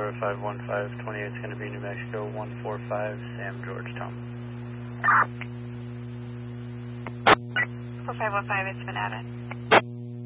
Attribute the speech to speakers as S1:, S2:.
S1: 4515, 28 is going to be New Mexico 145, Sam George Tom.
S2: 4515, it's been added.